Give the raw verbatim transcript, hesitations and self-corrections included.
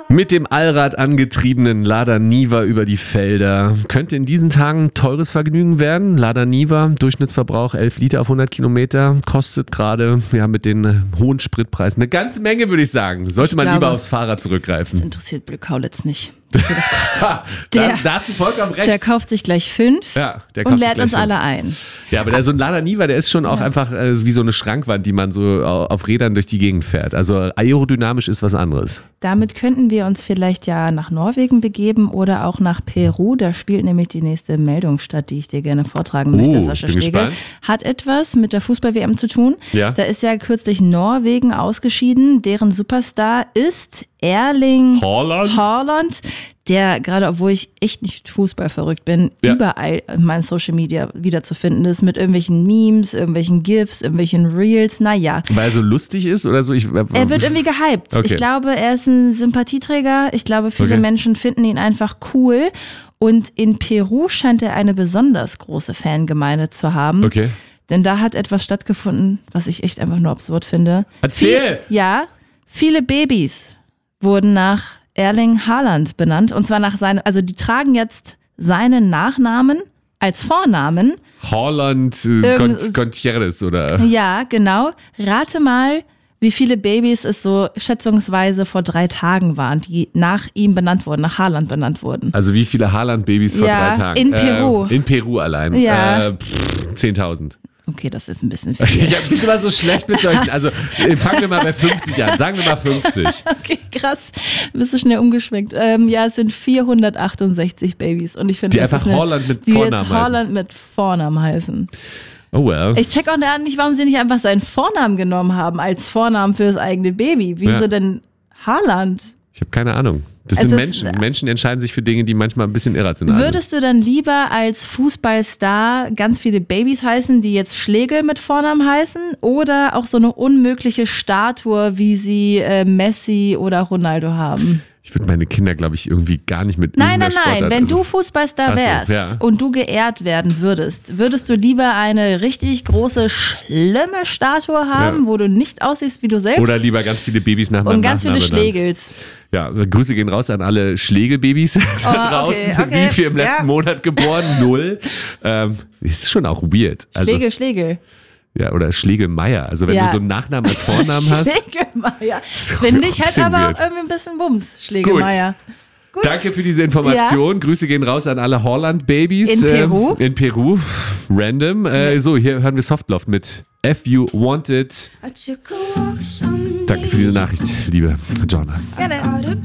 Mit dem Allrad angetriebenen Lada Niva über die Felder. Könnte in diesen Tagen teures Vergnügen werden. Lada Niva, Durchschnittsverbrauch elf Liter auf hundert Kilometer, kostet gerade ja, mit den hohen Spritpreisen eine ganze Menge, würde ich sagen. Sollte ich man glaube, lieber aufs Fahrrad zurückgreifen. Das interessiert Blue Kaulitz nicht. Das kostet. der, der, da hast du vollkommen recht. Der kauft sich gleich fünf ja, der und lädt uns fünf. alle ein. Ja, aber der, so ein Lada Niva, der ist schon auch ja. einfach äh, wie so eine Schrankwand, die man so auf Rädern durch die Gegend fährt. Also aerodynamisch ist was anderes. Damit könnten wir uns vielleicht ja nach Norwegen begeben oder auch nach Peru. Da spielt nämlich die nächste Meldung statt, die ich dir gerne vortragen uh, möchte. Sascha bin Schlegel gespannt. Hat etwas mit der Fußball-W M zu tun. Ja. Da ist ja kürzlich Norwegen ausgeschieden. Deren Superstar ist Erling Haaland. Haaland, der gerade, obwohl ich echt nicht fußballverrückt bin, ja. überall in meinem Social Media wiederzufinden ist, mit irgendwelchen Memes, irgendwelchen GIFs, irgendwelchen Reels, naja. Weil er so lustig ist oder so? Ich, äh, er wird irgendwie gehypt. Okay. Ich glaube, er ist ein Sympathieträger. Ich glaube, viele okay. Menschen finden ihn einfach cool. Und in Peru scheint er eine besonders große Fangemeinde zu haben. Okay. Denn da hat etwas stattgefunden, was ich echt einfach nur absurd finde. Erzähl! Viel, ja, viele Babys wurden nach Erling Haaland benannt. Und zwar nach seinem, also die tragen jetzt seinen Nachnamen als Vornamen. Haaland äh, Con- Contreras oder? Ja, genau. Rate mal, wie viele Babys es so schätzungsweise vor drei Tagen waren, die nach ihm benannt wurden, nach Haaland benannt wurden. Also wie viele Haaland-Babys vor ja, drei Tagen? in Peru. Äh, in Peru allein. Ja. Äh, zehntausend. Okay, das ist ein bisschen viel. Ich bin immer so schlecht mit solchen. Also fangen wir mal bei fünfzig an. Sagen wir mal fünfzig. Okay, krass. Bist du schnell umgeschwenkt. Ähm, ja, es sind vierhundertachtundsechzig Babys. Und ich finde, die das einfach ist eine, Haaland mit die Vornamen jetzt Haaland mit Vornamen heißen. Oh well. Ich check auch nicht, warum sie nicht einfach seinen Vornamen genommen haben als Vornamen für das eigene Baby. Wieso ja. denn Haaland? Ich habe keine Ahnung. Das also sind Menschen. Es, Menschen entscheiden sich für Dinge, die manchmal ein bisschen irrational sind. Würdest du dann lieber als Fußballstar ganz viele Babys heißen, die jetzt Schlegel mit Vornamen heißen? Oder auch so eine unmögliche Statue, wie sie äh, Messi oder Ronaldo haben? Ich würde meine Kinder, glaube ich, irgendwie gar nicht mit Nein, nein, Sportart, nein. Wenn also, du Fußballstar wärst so, ja. und du geehrt werden würdest, würdest du lieber eine richtig große, schlimme Statue haben, ja. wo du nicht aussiehst wie du selbst? Oder lieber ganz viele Babys nach meinem Und ganz Nachnamen viele Schlegels. Ja, Grüße gehen raus an alle Schlegelbabys da oh, draußen. Okay, okay. Wie viel im letzten ja. Monat geboren? Null. Ähm, ist schon auch weird. Also, Schlegel, Schlegel. Ja, oder Schlegelmeier. Also wenn ja. du so einen Nachnamen als Vornamen hast. Schlegelmeier. Finde ich halt aber auch irgendwie ein bisschen Bums, Schlegelmeier. Gut. Gut. Danke für diese Information. Ja. Grüße gehen raus an alle Haaland-Babys. In Peru. Äh, in Peru. Random. Äh, so, hier hören wir Softloft mit If You Want It. Danke für diese Nachricht, liebe Joanna. Gerne.